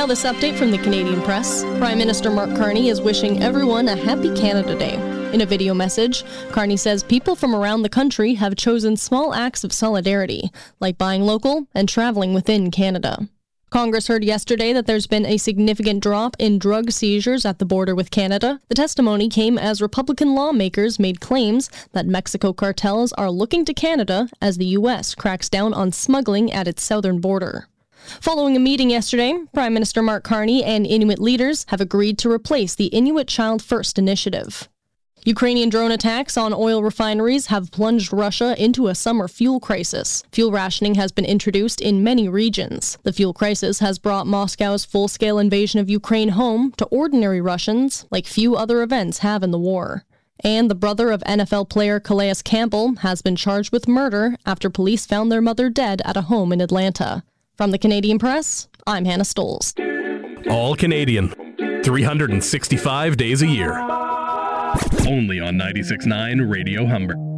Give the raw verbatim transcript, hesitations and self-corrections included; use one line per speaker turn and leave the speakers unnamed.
Now this update from the Canadian Press. Prime Minister Mark Carney is wishing everyone a happy Canada Day. In a video message, Carney says people from around the country have chosen small acts of solidarity, like buying local and traveling within Canada. Congress heard yesterday that there's been a significant drop in drug seizures at the border with Canada. The testimony came as Republican lawmakers made claims that Mexico cartels are looking to Canada as the U S cracks down on smuggling at its southern border. Following a meeting yesterday, Prime Minister Mark Carney and Inuit leaders have agreed to replace the Inuit Child First initiative. Ukrainian drone attacks on oil refineries have plunged Russia into a summer fuel crisis. Fuel rationing has been introduced in many regions. The fuel crisis has brought Moscow's full-scale invasion of Ukraine home to ordinary Russians like few other events have in the war. And the brother of N F L player Calais Campbell has been charged with murder after police found their mother dead at a home in Atlanta. From the Canadian Press, I'm Hannah Stoles.
All Canadian, three hundred sixty-five days a year. Only on ninety-six point nine Radio Humber.